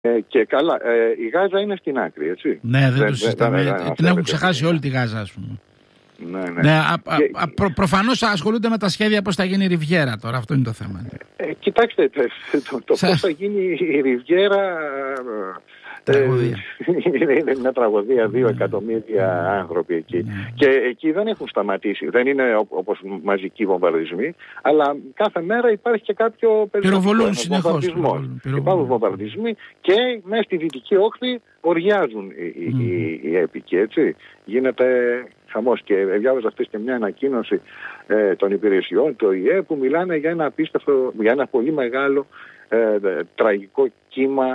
Και καλά, η Γάζα είναι στην άκρη, έτσι. Ναι, δεν το συζητάμε. Την έχουν ξεχάσει όλη τη Γάζα, ας πούμε. Ναι. Προφανώς ασχολούνται με τα σχέδια πώς θα γίνει η Ριβιέρα τώρα. Αυτό είναι το θέμα. Κοιτάξτε, το πώς θα γίνει η Ριβιέρα είναι μια τραγωδία. 2 εκατομμύρια άνθρωποι εκεί. Και εκεί δεν έχουν σταματήσει. Δεν είναι όπως μαζικοί βομβαρδισμοί, αλλά κάθε μέρα υπάρχει και κάποιο πυροβολούν συνεχώς. Υπάρχουν βομβαρδισμοί και μέσα στη Δυτική Όχθη οριάζουν οι έπικοι, έτσι. Γίνεται χαμός. Και διάβαζα αυτές και μια ανακοίνωση των υπηρεσιών του ΟΗΕ που μιλάνε για ένα απίστευτο, για ένα πολύ μεγάλο τραγικό κύμα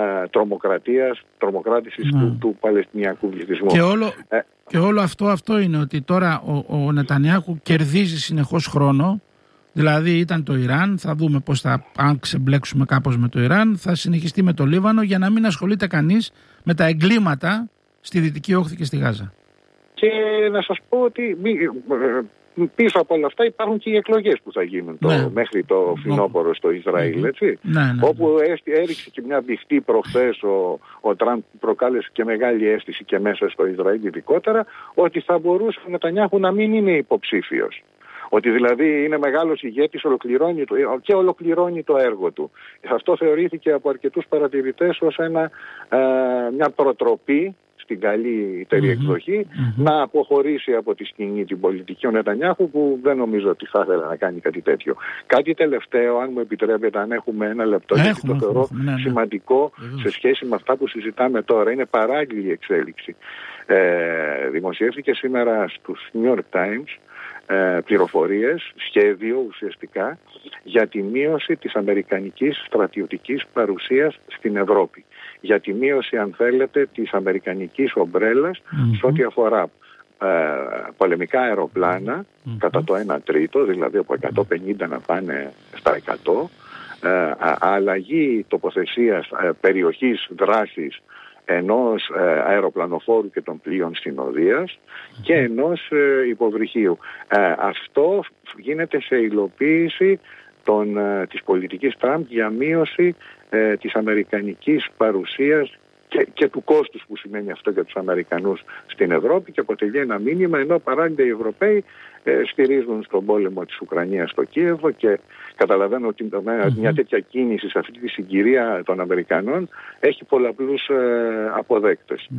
τρομοκράτησης του Παλαιστινιακού πληθυσμού. Και όλο αυτό είναι ότι τώρα ο Νετανιάχου κερδίζει συνεχώς χρόνο. Δηλαδή ήταν το Ιράν, θα δούμε πώς αν ξεμπλέξουμε κάπως με το Ιράν, θα συνεχιστεί με το Λίβανο για να μην ασχολείται κανείς με τα εγκλήματα στη Δυτική Όχθη και στη Γάζα. Και να σας πω ότι πίσω από όλα αυτά υπάρχουν και οι εκλογές που θα γίνουν μέχρι το φθινόπωρο στο Ισραήλ, έτσι. Όπου έριξε και μια μπιχτή προχθές ο Τραμπ, προκάλεσε και μεγάλη αίσθηση και μέσα στο Ισραήλ ειδικότερα, ότι θα μπορούσε ο Νετανιάχου να μην είναι υποψήφιος. Ότι δηλαδή είναι μεγάλος ηγέτης, ολοκληρώνει το έργο του. Αυτό θεωρήθηκε από αρκετούς παρατηρητές ως μια προτροπή στην καλύτερη εκδοχή να αποχωρήσει από τη σκηνή την πολιτική ο Νετανιάχου, που δεν νομίζω ότι θα ήθελε να κάνει κάτι τέτοιο. Κάτι τελευταίο, αν μου επιτρέπετε, αν έχουμε ένα λεπτό, γιατί το θεωρώ σημαντικό σε σχέση με αυτά που συζητάμε τώρα. Είναι παράλληλη εξέλιξη. Δημοσιεύτηκε σήμερα στους New York Times πληροφορίες, σχέδιο ουσιαστικά για τη μείωση της αμερικανικής στρατιωτικής παρουσίας στην Ευρώπη. Για τη μείωση, αν θέλετε, της αμερικανικής ομπρέλας σε ό,τι αφορά πολεμικά αεροπλάνα κατά το 1/3, δηλαδή από 150 να πάνε στα 100, αλλαγή τοποθεσίας περιοχής δράσης ενός αεροπλανοφόρου και των πλοίων συνοδείας και ενός υποβρυχίου. Αυτό γίνεται σε υλοποίηση της πολιτικής Τραμπ για μείωση της αμερικανικής παρουσίας και του κόστους που σημαίνει αυτό για τους Αμερικανούς στην Ευρώπη, και αποτελεί ένα μήνυμα, ενώ παράλληλα οι Ευρωπαίοι στηρίζουν στον πόλεμο της Ουκρανίας στο Κίεβο, και καταλαβαίνω ότι μια τέτοια κίνηση σε αυτή τη συγκυρία των Αμερικανών έχει πολλαπλούς αποδέκτες.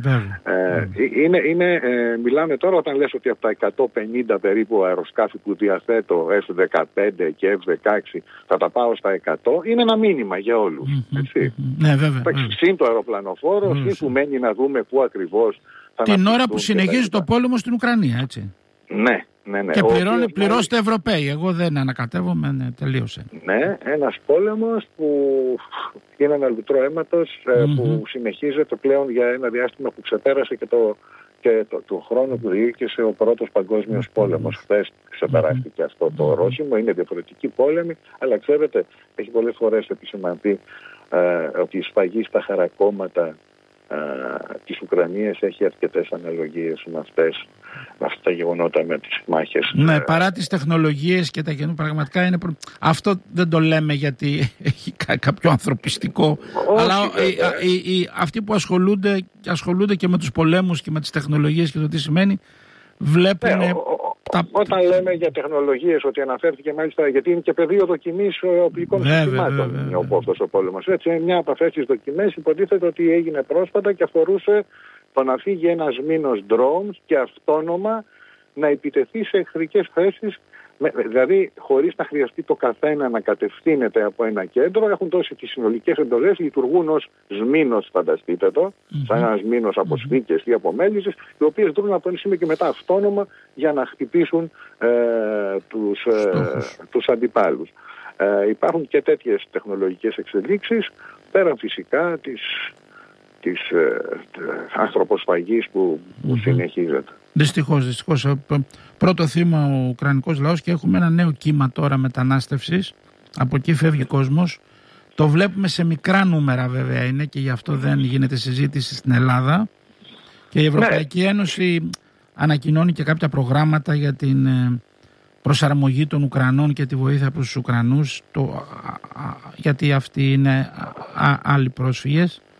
Μιλάμε τώρα, όταν λες ότι από τα 150 περίπου αεροσκάφη που διαθέτω, F-15 και F-16, θα τα πάω στα 100, είναι ένα μήνυμα για όλους. Συν το αεροπλανοφόρο, συν που μένει να δούμε πού ακριβώς θα την ώρα που συνεχίζει το πόλεμο στην Ουκρανία, έτσι. Ναι. Και πληρώστε Ευρωπαίοι. Εγώ δεν ανακατεύομαι, τελείωσε. Ναι, ένας πόλεμος που είναι ένα λουτρό αίματος, που συνεχίζεται πλέον για ένα διάστημα που ξεπέρασε και το χρόνο που διήρκησε ο Πρώτος Παγκόσμιος Πόλεμος. Χθες ξεπεράστηκε αυτό το ορόσημο. Είναι διαφορετική πόλεμη, αλλά ξέρετε, έχει πολλές φορές επισημανθεί ότι η σφαγή στα χαρακόμματα της Ουκρανίας έχει αρκετές αναλογίες με αυτά τα γεγονότα, με τις μάχες. Ναι, παρά τις τεχνολογίες και τα καινούργια, πραγματικά είναι αυτό δεν το λέμε γιατί έχει κάποιο ανθρωπιστικό. Αλλά αυτοί που ασχολούνται και με τους πολέμους και με τις τεχνολογίες και το τι σημαίνει, βλέπουν... Όταν λέμε για τεχνολογίες, ότι αναφέρθηκε μάλιστα, γιατί είναι και πεδίο δοκιμής οπλικών συστημάτων ο πόλεμος. Έτσι, μια από αυτές τις δοκιμές υποτίθεται ότι έγινε πρόσφατα και αφορούσε το να φύγει ένας μήνος drones και αυτόνομα να επιτεθεί σε εχθρικές θέσεις, δηλαδή χωρίς να χρειαστεί το καθένα να κατευθύνεται από ένα κέντρο. Έχουν δώσει τις συνολικές εντολές, λειτουργούν ως σμήνος, φανταστείτε το, σαν ένα σμήνος από σφίκες ή από μέλισσες, οι οποίες δρούν από ένα σημείο και μετά αυτόνομα για να χτυπήσουν τους αντιπάλους. Υπάρχουν και τέτοιες τεχνολογικές εξελίξεις, πέραν φυσικά της ανθρωποσφαγής που συνεχίζεται. Δυστυχώς. Πρώτο θύμα ο Ουκρανικός λαός, και έχουμε ένα νέο κύμα τώρα μετανάστευσης. Από εκεί φεύγει κόσμος. Το βλέπουμε σε μικρά νούμερα βέβαια είναι, και γι' αυτό δεν γίνεται συζήτηση στην Ελλάδα. Και η Ευρωπαϊκή Ένωση ανακοινώνει και κάποια προγράμματα για την προσαρμογή των Ουκρανών και τη βοήθεια προς τους Ουκρανούς, γιατί αυτοί είναι άλλοι πρόσφυγες.